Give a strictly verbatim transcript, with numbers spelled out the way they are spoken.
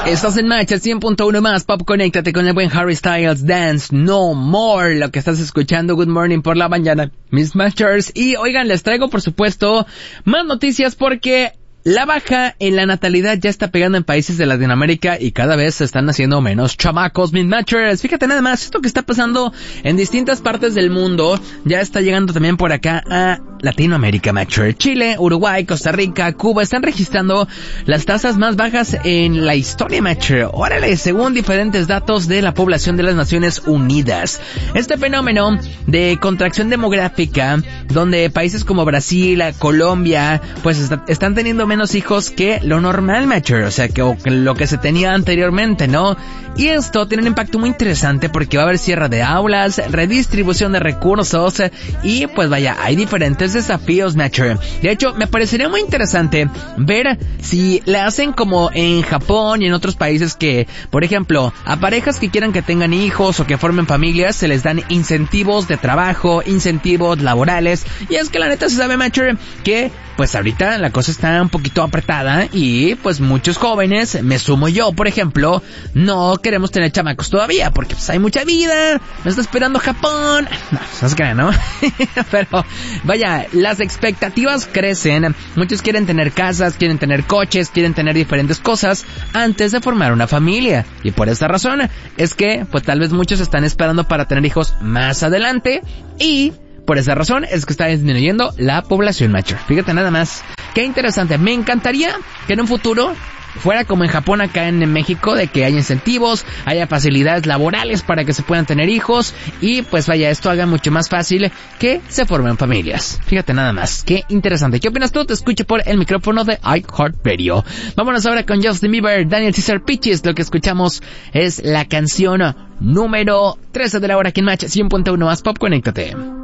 Estás en Match cien punto uno más Pop. Conéctate con el buen Harry Styles, Dance No More. Lo que estás escuchando, Good Morning por la mañana, mis Matchers. Y oigan, les traigo por supuesto más noticias porque la baja en la natalidad ya está pegando en países de Latinoamérica y cada vez se están haciendo menos chamacos, mis Matchers. Fíjate nada más, esto que está pasando en distintas partes del mundo ya está llegando también por acá a Latinoamérica, Matcher. Chile, Uruguay, Costa Rica, Cuba están registrando las tasas más bajas en la historia, Matcher. Órale, según diferentes datos de la población de las Naciones Unidas. Este fenómeno de contracción demográfica, donde países como Brasil, Colombia, pues está, están teniendo menos hijos que lo normal, Matcher, o sea, que, o que lo que se tenía anteriormente, ¿no? Y esto tiene un impacto muy interesante porque va a haber cierre de aulas, redistribución de recursos y pues vaya, hay diferentes desafíos, Matcher. De hecho, me parecería muy interesante ver si le hacen como en Japón y en otros países que, por ejemplo, a parejas que quieran que tengan hijos o que formen familias, se les dan incentivos de trabajo, incentivos laborales. Y es que la neta se sabe, Matcher, que pues ahorita la cosa está un poquito apretada y pues muchos jóvenes, me sumo yo, por ejemplo, no queremos tener chamacos todavía porque pues hay mucha vida, nos está esperando Japón. No, no se crean, ¿no? Pero vaya, las expectativas crecen, muchos quieren tener casas, quieren tener coches, quieren tener diferentes cosas antes de formar una familia. Y por esta razón es que pues tal vez muchos están esperando para tener hijos más adelante y por esa razón es que está disminuyendo la población, Matcher. Fíjate nada más. Qué interesante. Me encantaría que en un futuro fuera como en Japón, acá en México, de que haya incentivos, haya facilidades laborales para que se puedan tener hijos y pues vaya, esto haga mucho más fácil que se formen familias. Fíjate nada más. Qué interesante. ¿Qué opinas tú? Te escucho por el micrófono de iHeartRadio. Vámonos ahora con Justin Bieber, Daniel Caesar Peaches. Lo que escuchamos es la canción número trece de la hora aquí en Match cien punto uno más Pop. Conéctate.